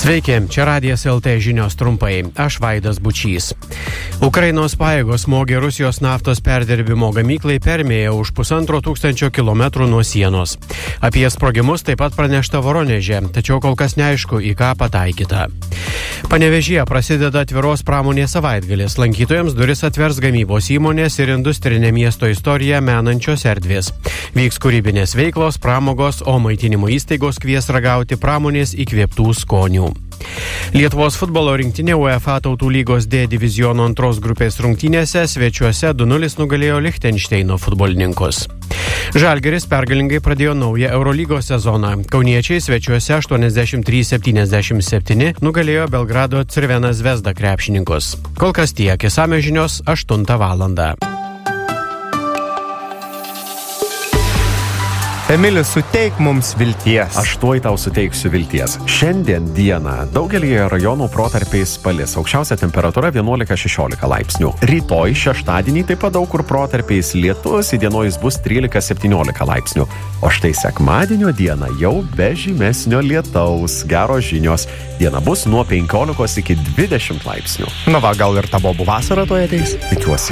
Sveiki, čia Radijas LT žinios trumpai. Aš Vaidas Bučys. Ukrainos pajėgos smogė Rusijos naftos perdirbimo gamyklai Permėje už 1500 kilometrų nuo sienos. Apie sprogimus taip pat pranešta Voroneže, tačiau kol kas neaišku, į ką pataikyta. Panevėžyje prasideda atviros pramonės savaitgalis. Lankytojams duris atvers gamybos įmonės ir industrinė miesto istorija menančios erdvės. Vyks kūrybinės veiklos, pramogos, o maitinimo įstaigos kvies ragauti pramonės įkvėptų skonių. Lietuvos futbolo rinktinė UEFA Tautų lygos D diviziono antros grupės rungtynėse svečiuose 2-0 nugalėjo Lichtenšteino futbolininkus. Žalgiris pergalingai pradėjo naują Eurolygos sezoną. Kauniečiai svečiuose 83-77 nugalėjo Belgrado Crvena Zvezda krepšininkus. Kol kas tiek, išsamios žinios 8 valandą. Emili, suteik mums vilties. Aš tuoj tau suteiksiu vilties. Šiandien dieną daugelyje rajonų protarpiais palis. Aukščiausia temperatūra 11-16 laipsnių. Rytoj šeštadienį taip pat daug kur protarpiais lietus, įdienojus bus 13-17 laipsnių. O štai sekmadienio dieną jau be žymesnio lietaus. Geros žinios. Diena bus nuo 15 iki 20 laipsnių. Na va, gal ir ta bobų vasara toje ateis? Tikiuosi.